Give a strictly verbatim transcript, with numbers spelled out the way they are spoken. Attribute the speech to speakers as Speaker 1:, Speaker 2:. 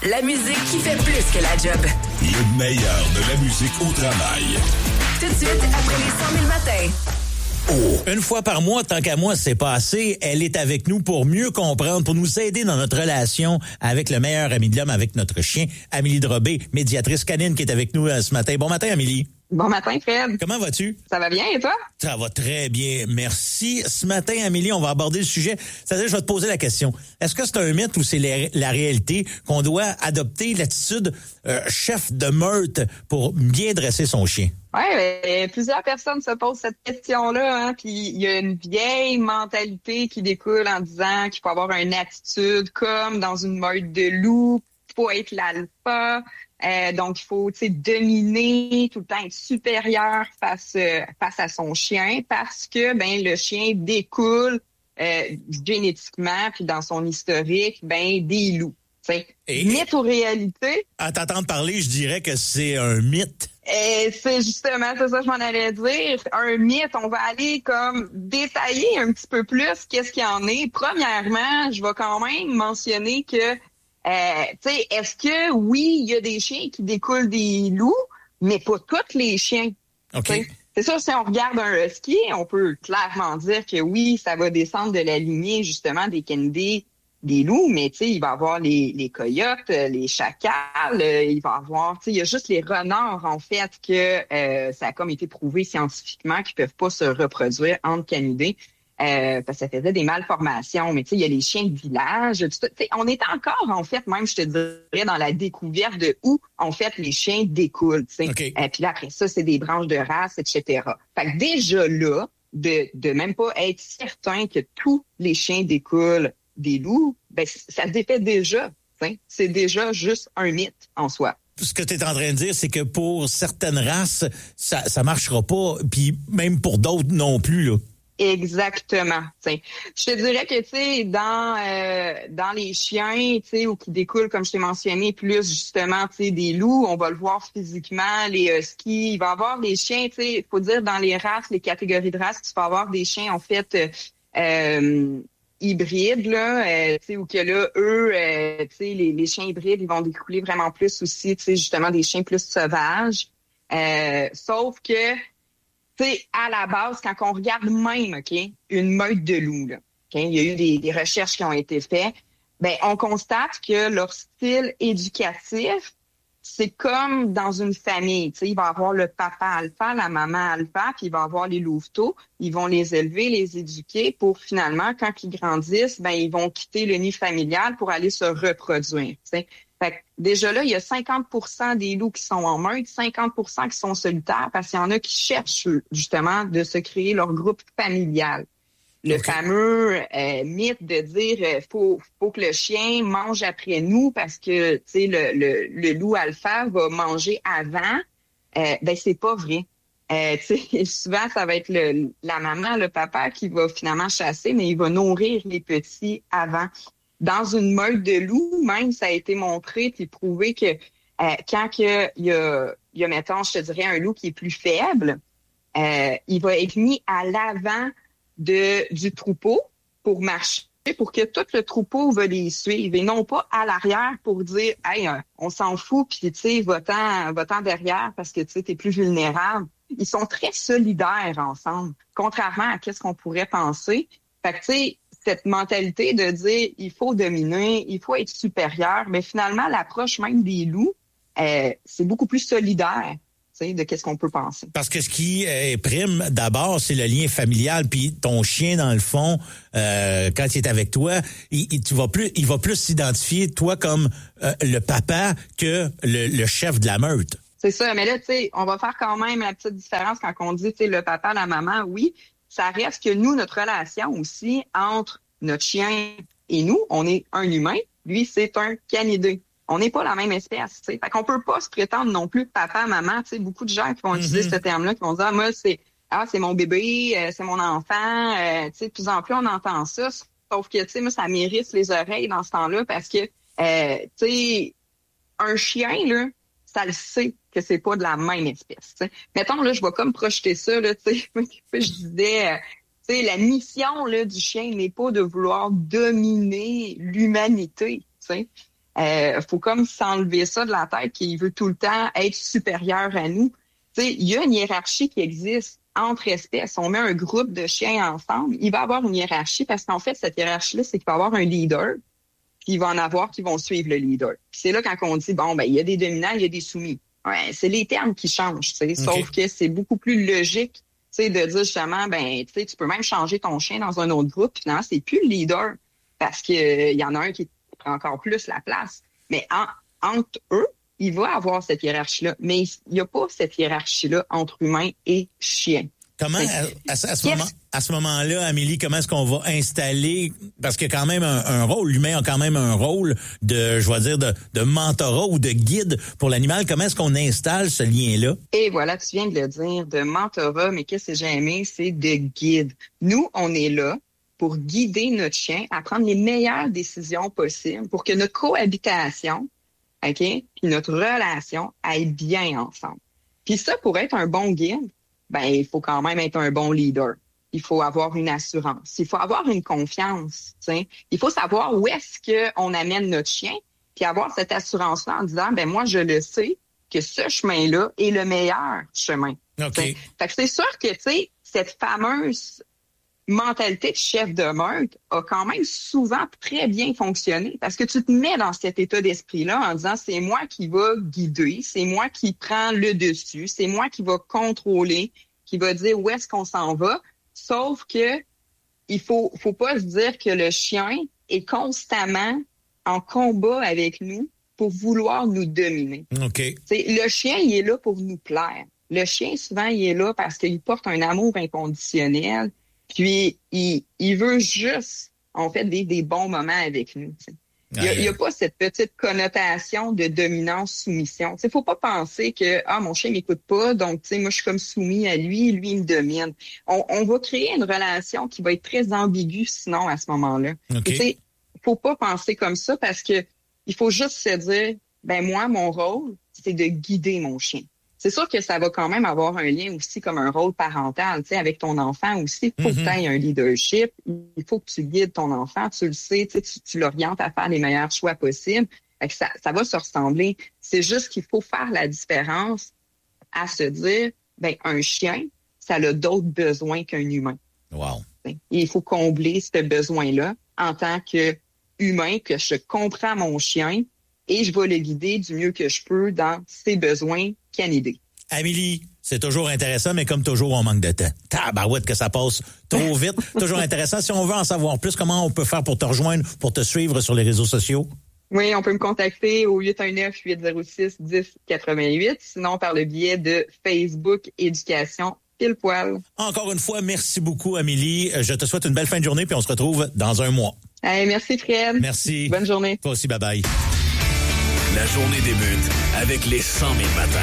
Speaker 1: La musique qui fait plus que la job.
Speaker 2: Le meilleur de la musique au travail.
Speaker 1: Tout de suite, après les cent mille matins.
Speaker 3: Oh. Une fois par mois, tant qu'à moi, c'est pas assez. Elle est avec nous pour mieux comprendre, pour nous aider dans notre relation avec le meilleur ami de l'homme, avec notre chien, Amélie Drobé, médiatrice canine, qui est avec nous euh, ce matin. Bon matin, Amélie.
Speaker 4: Bon matin, Fred.
Speaker 3: Comment vas-tu?
Speaker 4: Ça va bien, et toi?
Speaker 3: Ça va très bien, merci. Ce matin, Amélie, on va aborder le sujet. C'est-à-dire, je vais te poser la question. Est-ce que c'est un mythe ou c'est la, la réalité qu'on doit adopter l'attitude euh, chef de meute pour bien dresser son chien?
Speaker 4: Oui, ben, plusieurs personnes se posent cette question-là, hein, puis il y a une vieille mentalité qui découle en disant qu'il faut avoir une attitude comme dans une meute de loups, il faut être l'alpha, euh, donc il faut, tu sais, dominer, tout le temps être supérieur face euh, face à son chien, parce que ben le chien découle euh, génétiquement puis dans son historique ben des loups. Et mythe ou réalité?
Speaker 3: À t'entendre parler, je dirais que c'est un mythe.
Speaker 4: Et c'est justement, c'est ça que je m'en allais dire. Un mythe, on va aller comme détailler un petit peu plus qu'est-ce qu'il y en est. Premièrement, je vais quand même mentionner que, euh, tu sais, est-ce que, oui, il y a des chiens qui découlent des loups, mais pas tous les chiens.
Speaker 3: OK.
Speaker 4: T'sais. C'est sûr, si on regarde un husky, on peut clairement dire que oui, ça va descendre de la lignée, justement, des Canidés, des loups, mais tu sais, il va avoir les, les coyotes, les chacals, il va avoir, tu sais, il y a juste les renards, en fait, que euh, ça a comme été prouvé scientifiquement qu'ils peuvent pas se reproduire entre canidés, euh, parce que ça faisait des malformations. Mais tu sais, il y a les chiens de village, tu sais, on est encore, en fait, même, je te dirais, dans la découverte de où, en fait, les chiens découlent, tu sais.
Speaker 3: Okay.
Speaker 4: Euh, puis là, après ça, c'est des branches de race, et cetera. Fait que déjà là, de, de même pas être certain que tous les chiens découlent des loups, ben ça se défait déjà. T'sais. C'est déjà juste un mythe en soi.
Speaker 3: Ce que tu es en train de dire, c'est que pour certaines races, ça ça marchera pas, puis même pour d'autres non plus, là.
Speaker 4: Exactement. T'sais. Je te dirais que tu sais dans euh, dans les chiens, tu sais, ou qui découlent, comme je t'ai mentionné, plus justement, tu sais, des loups, on va le voir physiquement, les huskies, il va y avoir des chiens, tu sais, il faut dire dans les races, les catégories de races, il va y avoir des chiens en fait euh, euh, hybrides, là, euh, tu sais, ou que là, eux, euh, tu sais, les, les chiens hybrides, ils vont découler vraiment plus aussi, tu sais, justement, des chiens plus sauvages. Euh, sauf que, tu sais, à la base, quand on regarde même, OK, une meute de loups, là, OK, il y a eu des, des recherches qui ont été faites, ben, on constate que leur style éducatif, c'est comme dans une famille, tu sais, il va avoir le papa alpha, la maman alpha, puis il va avoir les louveteaux. Ils vont les élever, les éduquer pour finalement, quand ils grandissent, ben ils vont quitter le nid familial pour aller se reproduire. Tu sais. Fait que déjà là, il y a cinquante pour cent des loups qui sont en meute, cinquante pour cent qui sont solitaires, parce qu'il y en a qui cherchent justement de se créer leur groupe familial. Le okay. fameux euh, mythe de dire euh, faut faut que le chien mange après nous parce que tu sais le, le le loup alpha va manger avant, euh, ben c'est pas vrai. Euh, tu sais souvent ça va être le la maman, le papa qui va finalement chasser, mais il va nourrir les petits avant. Dans une meute de loups, même ça a été montré puis prouvé que euh, quand que il y a il y a mettons je te dirais un loup qui est plus faible, euh, il va être mis à l'avant de du troupeau pour marcher, pour que tout le troupeau va les suivre et non pas à l'arrière pour dire « Hey, on s'en fout, puis tu sais, va-t'en, va-t'en derrière parce que tu sais, t'es plus vulnérable. » Ils sont très solidaires ensemble, contrairement à ce qu'on pourrait penser. Fait que tu sais, cette mentalité de dire « Il faut dominer, il faut être supérieur », mais finalement, l'approche même des loups, euh, c'est beaucoup plus solidaire. De qu'est-ce qu'on peut penser.
Speaker 3: Parce que ce qui euh, prime d'abord, c'est le lien familial. Puis ton chien, dans le fond, euh, quand il est avec toi, il, il, tu vas plus, il va plus s'identifier, toi, comme euh, le papa que le, le chef de la meute.
Speaker 4: C'est ça. Mais là, tu sais, on va faire quand même la petite différence quand on dit, tu sais, le papa, la maman. Oui, ça reste que nous, notre relation aussi entre notre chien et nous, on est un humain. Lui, c'est un canidé. On n'est pas la même espèce, tu sais. Fait qu'on peut pas se prétendre non plus papa, maman, tu sais. Beaucoup de gens qui vont mm-hmm. utiliser ce terme-là, qui vont dire, ah, moi, c'est, ah, c'est mon bébé, euh, c'est mon enfant, euh, tu sais, de plus en plus, on entend ça. Sauf que, tu sais, moi, ça m'irrite les oreilles dans ce temps-là parce que, euh, tu sais, un chien, là, ça le sait que c'est pas de la même espèce, tu sais. Mettons, là, je vais comme projeter ça, là, tu sais. Je disais, euh, tu sais, la mission, là, du chien n'est pas de vouloir dominer l'humanité, tu sais. euh, faut comme s'enlever ça de la tête qu'il veut tout le temps être supérieur à nous. Tu sais, il y a une hiérarchie qui existe entre espèces. On met un groupe de chiens ensemble, il va avoir une hiérarchie parce qu'en fait, cette hiérarchie-là, c'est qu'il va y avoir un leader, puis il va en avoir qui vont suivre le leader. Puis c'est là quand on dit, bon, ben il y a des dominants, il y a des soumis. Ouais, c'est les termes qui changent, tu sais, okay. Sauf que c'est beaucoup plus logique, tu sais, de dire justement, ben, tu sais, tu peux même changer ton chien dans un autre groupe, puis finalement, c'est plus le leader, parce que euh, il y en a un qui prend encore plus la place. Mais en, entre eux, il va avoir cette hiérarchie-là, mais il n'y a pas cette hiérarchie-là entre humains et chiens.
Speaker 3: Comment, à, à, à, ce moment, à ce moment-là, Amélie, comment est-ce qu'on va installer, parce qu'il y a quand même un, un rôle, l'humain a quand même un rôle de, je vais dire, de, de mentorat ou de guide pour l'animal. Comment est-ce qu'on installe ce lien-là?
Speaker 4: Et voilà, tu viens de le dire, de mentorat, mais qu'est-ce que j'ai aimé, c'est de guide. Nous, on est là pour guider notre chien à prendre les meilleures décisions possibles pour que notre cohabitation, OK, puis notre relation aille bien ensemble. Puis ça, pour être un bon guide, ben il faut quand même être un bon leader. Il faut avoir une assurance. Il faut avoir une confiance. T'sais. Il faut savoir où est-ce qu'on amène notre chien, puis avoir cette assurance-là en disant, ben moi, je le sais que ce chemin-là est le meilleur chemin.
Speaker 3: OK.
Speaker 4: Fait que c'est sûr que, tu sais, cette fameuse mentalité de chef de meute a quand même souvent très bien fonctionné parce que tu te mets dans cet état d'esprit-là en disant c'est moi qui va guider, c'est moi qui prends le dessus, c'est moi qui va contrôler, qui va dire où est-ce qu'on s'en va. Sauf que il faut, faut pas se dire que le chien est constamment en combat avec nous pour vouloir nous dominer.
Speaker 3: OK.
Speaker 4: T'sais, le chien, il est là pour nous plaire. Le chien, souvent, il est là parce qu'il porte un amour inconditionnel. Puis, il, il veut juste, en fait, des, des bons moments avec nous. T'sais. Il n'y a, il y a pas cette petite connotation de dominance-soumission. Il ne faut pas penser que « Ah, mon chien ne m'écoute pas, donc moi, je suis comme soumis à lui, lui, il me domine. » On, on va créer une relation qui va être très ambiguë, sinon, à ce moment-là. Il okay. ne faut pas penser comme ça parce que il faut juste se dire « Ben moi, mon rôle, c'est de guider mon chien. » C'est sûr que ça va quand même avoir un lien aussi comme un rôle parental, tu sais, avec ton enfant aussi. Il faut mm-hmm. que tu aies un leadership. Il faut que tu guides ton enfant. Tu le sais, tu, tu l'orientes à faire les meilleurs choix possibles. Fait que ça, ça va se ressembler. C'est juste qu'il faut faire la différence à se dire, ben un chien, ça a d'autres besoins qu'un humain.
Speaker 3: Wow.
Speaker 4: Et il faut combler ce besoin-là en tant qu'humain, que je comprends mon chien et je vais le guider du mieux que je peux dans ses besoins canidés.
Speaker 3: Amélie, c'est toujours intéressant, mais comme toujours, on manque de temps. Tabarouette que ça passe trop vite. Toujours intéressant. Si on veut en savoir plus, comment on peut faire pour te rejoindre, pour te suivre sur les réseaux sociaux?
Speaker 4: Oui, on peut me contacter au huit un neuf, huit zéro six, dix quatre-vingt-huit, sinon par le biais de Facebook Éducation Pile Poil.
Speaker 3: Encore une fois, merci beaucoup, Amélie. Je te souhaite une belle fin de journée, puis on se retrouve dans un mois.
Speaker 4: Hey, merci, Fred.
Speaker 3: Merci.
Speaker 4: Bonne journée.
Speaker 3: Toi aussi, bye-bye.
Speaker 2: La journée débute avec les cent mille matins.